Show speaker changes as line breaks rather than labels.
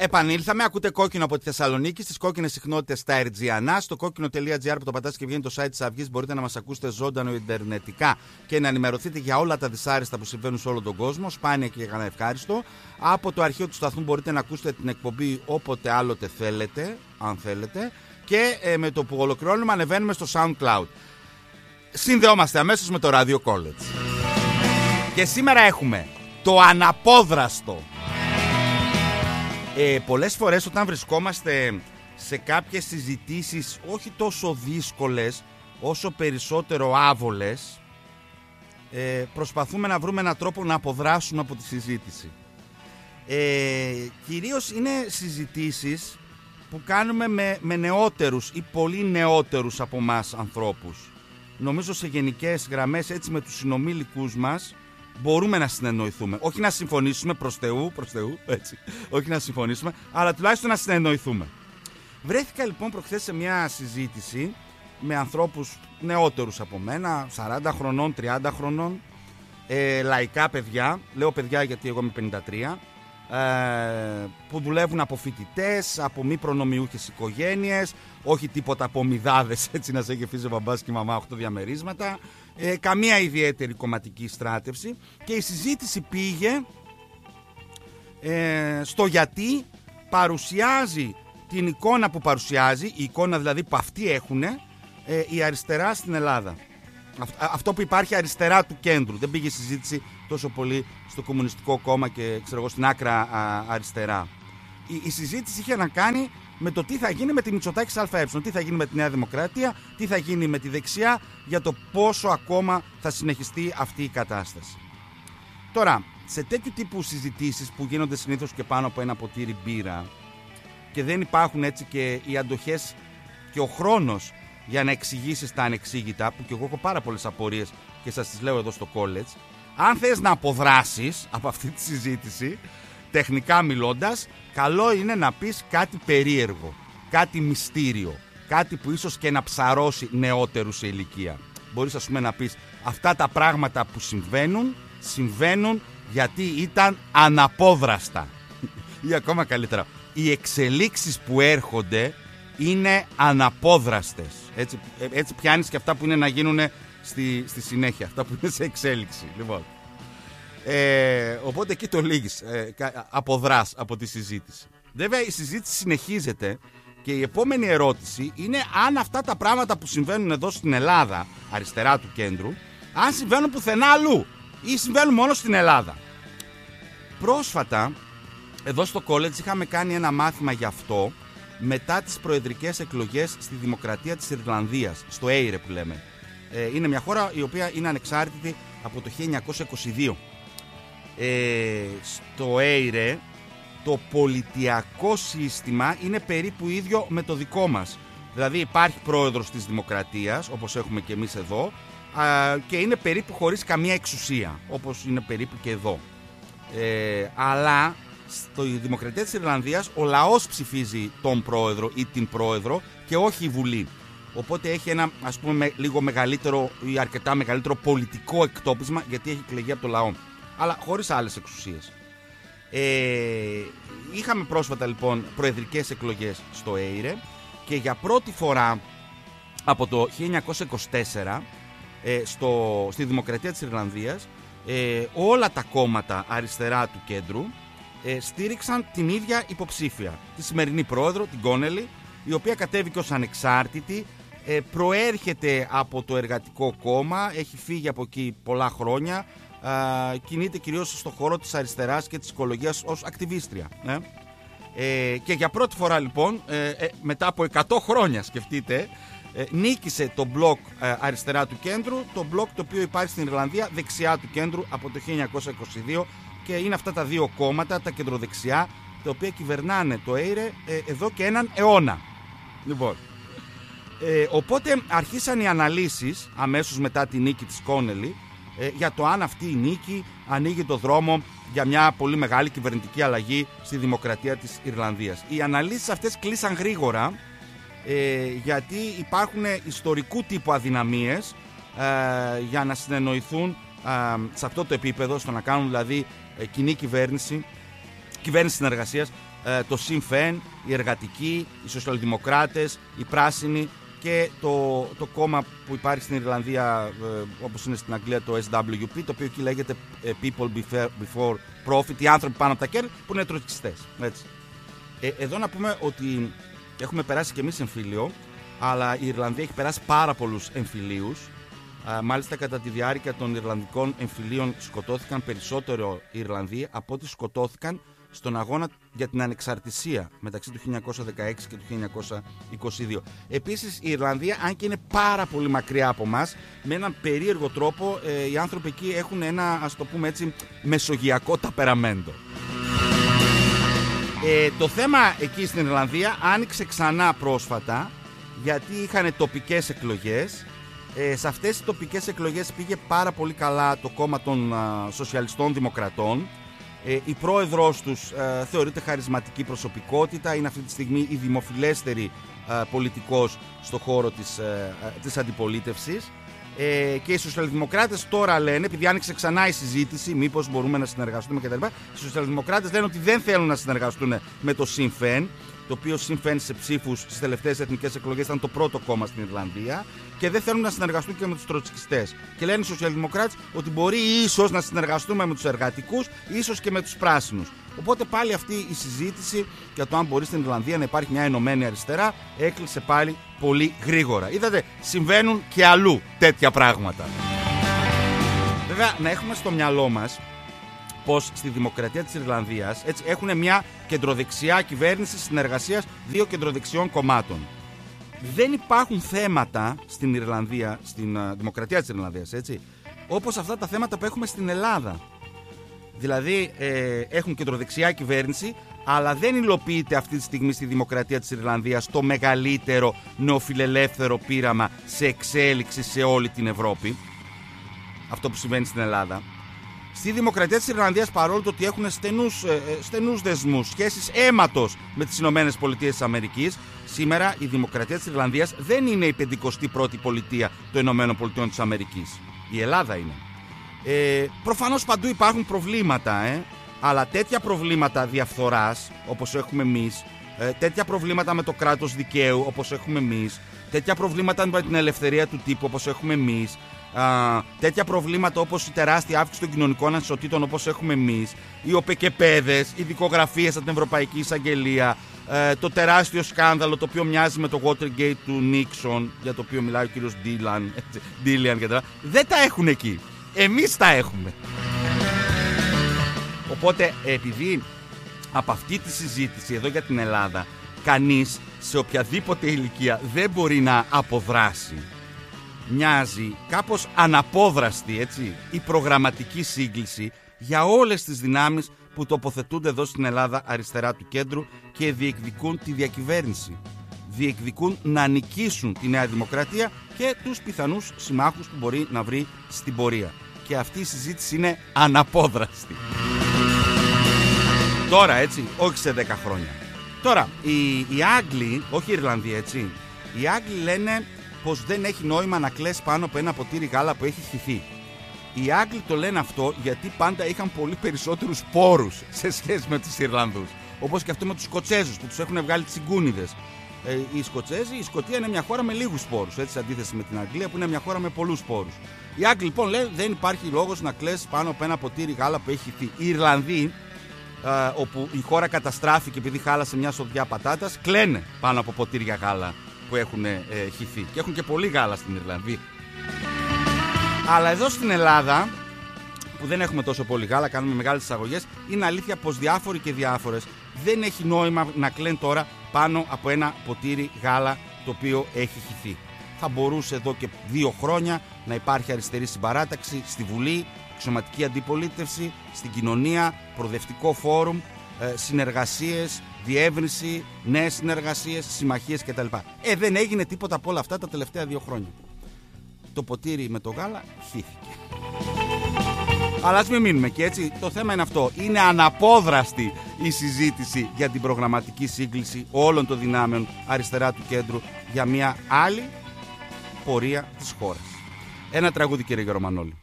Επανήλθαμε, ακούτε Κόκκινο από τη Θεσσαλονίκη, στις κόκκινες συχνότητες στα RGNA, στο κόκκινο.gr που το πατάς και βγαίνει το site της Αυγής. Μπορείτε να μας ακούσετε ζωντανό ιντερνετικά και να ενημερωθείτε για όλα τα δυσάρεστα που συμβαίνουν σε όλο τον κόσμο, σπάνια και κανένα ευχάριστο. Από το αρχείο του σταθμού μπορείτε να ακούσετε την εκπομπή όποτε άλλοτε θέλετε, αν θέλετε. Και με το που ολοκληρώνουμε ανεβαίνουμε στο SoundCloud. Συνδεόμαστε αμέσως με το Radio College. Και σήμερα έχουμε το αναπόδραστο. Πολλές φορές όταν βρισκόμαστε σε κάποιες συζητήσεις όχι τόσο δύσκολες όσο περισσότερο άβολες, προσπαθούμε να βρούμε έναν τρόπο να αποδράσουμε από τη συζήτηση. Κυρίως είναι συζητήσεις που κάνουμε με νεότερους ή πολύ νεότερους από εμάς ανθρώπους. Νομίζω σε γενικές γραμμές, έτσι με τους συνομήλικους μας, μπορούμε να συνεννοηθούμε. Όχι να συμφωνήσουμε προς Θεού, έτσι. Όχι να συμφωνήσουμε, αλλά τουλάχιστον να συνεννοηθούμε. Βρέθηκα λοιπόν προχθές σε μια συζήτηση με ανθρώπους νεότερους από μένα, 40 χρονών, 30 χρονών, λαϊκά παιδιά, λέω παιδιά γιατί εγώ είμαι 53, που δουλεύουν από φοιτητές, από μη προνομιούχες οικογένειες, όχι τίποτα από μηδάδες, έτσι να σε έχει αφήσει ο μπαμπάς και η μαμά 8 διαμερίσματα, καμία ιδιαίτερη κομματική στράτευση, και η συζήτηση πήγε στο γιατί παρουσιάζει την εικόνα που παρουσιάζει, η εικόνα δηλαδή που αυτοί έχουν, η αριστερά στην Ελλάδα. Αυτό που υπάρχει αριστερά του κέντρου. Δεν πήγε η συζήτηση τόσο πολύ στο Κομμουνιστικό Κόμμα και ξέρω εγώ, στην άκρα αριστερά. Η συζήτηση είχε να κάνει με το τι θα γίνει με τη Μητσοτάκης ΑΕ, τι θα γίνει με τη Νέα Δημοκρατία, τι θα γίνει με τη δεξιά, για το πόσο ακόμα θα συνεχιστεί αυτή η κατάσταση. Τώρα, σε τέτοιου τύπου συζητήσεις που γίνονται συνήθως και πάνω από ένα ποτήρι μπύρα και δεν υπάρχουν έτσι και οι αντοχές και ο χρόνος για να εξηγήσεις τα ανεξήγητα, που και εγώ έχω πάρα πολλές απορίες και σας τις λέω εδώ στο college, αν θες να αποδράσεις από αυτή τη συζήτηση, τεχνικά μιλώντας, καλό είναι να πεις κάτι περίεργο, κάτι μυστήριο, κάτι που ίσως και να ψαρώσει νεότερους σε ηλικία. Μπορείς ας πούμε να πεις αυτά τα πράγματα που συμβαίνουν γιατί ήταν αναπόδραστα. Ή ακόμα καλύτερα, οι εξελίξεις που έρχονται είναι αναπόδραστες. Έτσι πιάνεις και αυτά που είναι να γίνουν στη συνέχεια, αυτά που είναι σε εξέλιξη. Λοιπόν. Οπότε εκεί το λύγεις, αποδράς από τη συζήτηση. Βέβαια η συζήτηση συνεχίζεται και η επόμενη ερώτηση είναι αν αυτά τα πράγματα που συμβαίνουν εδώ στην Ελλάδα, αριστερά του κέντρου, αν συμβαίνουν πουθενά αλλού ή συμβαίνουν μόνο στην Ελλάδα. Πρόσφατα εδώ στο college είχαμε κάνει ένα μάθημα γι' αυτό μετά τις προεδρικές εκλογές στη Δημοκρατία της Ιρλανδίας, στο Έιρε που λέμε. Είναι μια χώρα η οποία είναι ανεξάρτητη από το 1922. Στο Έιρε το πολιτιακό σύστημα είναι περίπου ίδιο με το δικό μας. Δηλαδή υπάρχει πρόεδρος της Δημοκρατίας, όπως έχουμε και εμείς εδώ, και είναι περίπου χωρίς καμία εξουσία, όπως είναι περίπου και εδώ. Αλλά στη Δημοκρατία της Ιρλανδίας ο λαός ψηφίζει τον πρόεδρο ή την πρόεδρο και όχι η Βουλή. Οπότε έχει ένα, ας πούμε, λίγο μεγαλύτερο ή αρκετά μεγαλύτερο πολιτικό εκτόπισμα, γιατί έχει εκλεγεί από το λαό, αλλά χωρίς άλλες εξουσίες. Είχαμε πρόσφατα λοιπόν προεδρικές εκλογές στο Έιρε και για πρώτη φορά από το 1924 στη Δημοκρατία της Ιρλανδίας όλα τα κόμματα αριστερά του κέντρου στήριξαν την ίδια υποψήφια, τη σημερινή πρόεδρο, την Κόνελι, η οποία κατέβηκε ως ανεξάρτητη, προέρχεται από το Εργατικό Κόμμα, έχει φύγει από εκεί πολλά χρόνια, κινείται κυρίως στον χώρο της αριστεράς και της οικολογίας ως ακτιβίστρια. Και για πρώτη φορά λοιπόν, μετά από 100 χρόνια σκεφτείτε, νίκησε το μπλοκ αριστερά του κέντρου, το μπλοκ το οποίο υπάρχει στην Ιρλανδία δεξιά του κέντρου από το 1922, και είναι αυτά τα δύο κόμματα, τα κεντροδεξιά, τα οποία κυβερνάνε το Έιρε εδώ και έναν αιώνα. Λοιπόν, οπότε αρχίσαν οι αναλύσεις αμέσως μετά τη νίκη της Κόνελι για το αν αυτή η νίκη ανοίγει το δρόμο για μια πολύ μεγάλη κυβερνητική αλλαγή στη Δημοκρατία της Ιρλανδίας. Οι αναλύσεις αυτές κλείσαν γρήγορα, γιατί υπάρχουν ιστορικού τύπου αδυναμίες για να συνεννοηθούν σε αυτό το επίπεδο, στο να κάνουν δηλαδή κοινή κυβέρνηση συνεργασίας το Sinn Féin, οι εργατικοί, οι σοσιαλδημοκράτες, οι πράσινοι και το κόμμα που υπάρχει στην Ιρλανδία, όπως είναι στην Αγγλία, το SWP, το οποίο εκεί λέγεται People Before Profit, οι άνθρωποι πάνω από τα κέρδη, που είναι τροτσκιστές. Εδώ να πούμε ότι έχουμε περάσει και εμείς εμφύλιο, αλλά η Ιρλανδία έχει περάσει πάρα πολλούς εμφυλίους. Μάλιστα, κατά τη διάρκεια των Ιρλανδικών εμφυλίων σκοτώθηκαν περισσότερο οι Ιρλανδοί από ό,τι σκοτώθηκαν στον αγώνα για την ανεξαρτησία μεταξύ του 1916 και του 1922. Επίσης, η Ιρλανδία, αν και είναι πάρα πολύ μακριά από μας, με έναν περίεργο τρόπο οι άνθρωποι εκεί έχουν ένα, ας το πούμε έτσι, μεσογειακό ταπεραμέντο. Το θέμα εκεί στην Ιρλανδία άνοιξε ξανά πρόσφατα, γιατί είχαν τοπικές εκλογές. Σε αυτές τις τοπικές εκλογές πήγε πάρα πολύ καλά το κόμμα των Σοσιαλιστών Δημοκρατών. Η πρόεδρος τους θεωρείται χαρισματική προσωπικότητα, είναι αυτή τη στιγμή η δημοφιλέστερη πολιτικός στο χώρο της αντιπολίτευσης. Και οι σοσιαλδημοκράτες τώρα λένε, επειδή άνοιξε ξανά η συζήτηση, μήπως μπορούμε να συνεργαστούμε κτλ. Οι σοσιαλδημοκράτες λένε ότι δεν θέλουν να συνεργαστούν με το Sinn Féin, το οποίο Sinn Féin σε ψήφους στις τελευταίες εθνικές εκλογές ήταν το πρώτο κόμμα στην Ιρλανδία, και δεν θέλουν να συνεργαστούν και με τους τροτσκιστές. Και λένε οι σοσιαλδημοκράτες ότι μπορεί ίσως να συνεργαστούμε με τους εργατικούς, ίσως και με τους πράσινους. Οπότε πάλι αυτή η συζήτηση για το αν μπορεί στην Ιρλανδία να υπάρχει μια ενωμένη αριστερά έκλεισε πάλι πολύ γρήγορα. Είδατε, συμβαίνουν και αλλού τέτοια πράγματα. Βέβαια, να έχουμε στο μυαλό μας πως στη δημοκρατία της Ιρλανδίας έχουν μια κεντροδεξιά κυβέρνηση συνεργασίας δύο κεντροδεξιών κομμάτων. Δεν υπάρχουν θέματα στην Ιρλανδία, στην δημοκρατία της Ιρλανδίας, όπως αυτά τα θέματα που έχουμε στην Ελλάδα. Δηλαδή έχουν κεντροδεξιά κυβέρνηση, αλλά δεν υλοποιείται αυτή τη στιγμή στη δημοκρατία της Ιρλανδίας το μεγαλύτερο νεοφιλελεύθερο πείραμα σε εξέλιξη σε όλη την Ευρώπη. Αυτό που συμβαίνει στην Ελλάδα. Στη δημοκρατία της Ιρλανδίας, παρόλο το ότι έχουν στενούς δεσμούς, σχέσεις αίματος με τις Ηνωμένες Πολιτείες της Αμερικής, σήμερα η δημοκρατία της Ιρλανδίας δεν είναι η 51η πολιτεία των Ηνωμένων Πολιτειών της Αμερικής. Η Ελλάδα είναι. Προφανώς παντού υπάρχουν προβλήματα, αλλά τέτοια προβλήματα διαφθοράς όπως έχουμε εμείς, τέτοια προβλήματα με το κράτος δικαίου όπως έχουμε εμείς, τέτοια προβλήματα με την ελευθερία του τύπου όπως έχουμε εμείς, τέτοια προβλήματα όπως η τεράστια αύξηση των κοινωνικών ανισοτήτων όπως έχουμε εμείς, οι οπεκεπαίδες, οι δικογραφίες από την Ευρωπαϊκή Εισαγγελία, το τεράστιο σκάνδαλο το οποίο μοιάζει με το Watergate του Νίξον, για το οποίο μιλάει ο κύριος Ντίλιαν κτλ. Δεν τα έχουν εκεί. Εμείς τα έχουμε. Οπότε, επειδή από αυτή τη συζήτηση εδώ για την Ελλάδα κανείς σε οποιαδήποτε ηλικία δεν μπορεί να αποδράσει, μοιάζει κάπως αναπόδραστη η προγραμματική σύγκληση για όλες τις δυνάμεις που τοποθετούνται εδώ στην Ελλάδα αριστερά του κέντρου και διεκδικούν τη διακυβέρνηση. Διεκδικούν να νικήσουν τη Νέα Δημοκρατία και τους πιθανούς συμμάχους που μπορεί να βρει στην πορεία. Και αυτή η συζήτηση είναι αναπόδραστη. Τώρα, όχι σε 10 χρόνια. Τώρα, οι Άγγλοι, όχι οι Ιρλανδοί, οι Άγγλοι λένε πως δεν έχει νόημα να κλαις πάνω από ένα ποτήρι γάλα που έχει χυθεί. Οι Άγγλοι το λένε αυτό γιατί πάντα είχαν πολύ περισσότερους πόρους σε σχέση με τους Ιρλανδούς. Όπως και αυτό με τους Σκοτσέζους που τους έχουν βγάλει τσιγκούνιδες. Οι Σκοτσέζοι, η Σκωτία είναι μια χώρα με λίγους πόρους, σε αντίθεση με την Αγγλία που είναι μια χώρα με πολλούς πόρους. Οι Άγγλοι λοιπόν λένε δεν υπάρχει λόγος να κλαις πάνω από ένα ποτήρι γάλα που έχει χυθεί. Οι Ιρλανδοί, όπου η χώρα καταστράφηκε επειδή χάλασε μια σοδιά πατάτας, κλαίνε πάνω από ποτήρια γάλα που έχουν χυθεί. Και έχουν και πολύ γάλα στην Ιρλανδία. Αλλά εδώ στην Ελλάδα, που δεν έχουμε τόσο πολύ γάλα, κάνουμε μεγάλες εισαγωγές, είναι αλήθεια πως διάφοροι και διάφορες δεν έχει νόημα να κλαίνουν τώρα πάνω από ένα ποτήρι γάλα το οποίο έχει χυθεί. Θα μπορούσε εδώ και 2 χρόνια να υπάρχει αριστερή συμπαράταξη στη Βουλή, αξιωματική αντιπολίτευση, στην κοινωνία, προοδευτικό φόρουμ, συνεργασίες, διεύρυνση, νέες συνεργασίες, συμμαχίες κτλ. Δεν έγινε τίποτα από όλα αυτά τα τελευταία 2 χρόνια. Το ποτήρι με το γάλα χύθηκε. Αλλά ας μην μείνουμε και έτσι. Το θέμα είναι αυτό. Είναι αναπόδραστη η συζήτηση για την προγραμματική σύγκληση όλων των δυνάμεων αριστερά του κέντρου για μια άλλη πορεία της χώρας. Ένα τραγούδι, κύριε Γερομανόλη.